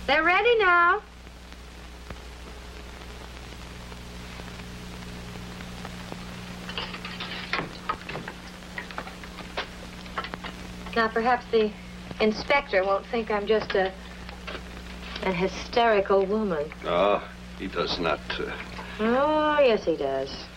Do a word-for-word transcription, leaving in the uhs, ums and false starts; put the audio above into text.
They're ready now. Now, perhaps the inspector won't think I'm just a... an hysterical woman. No, he does not. Uh... Oh, yes, he does.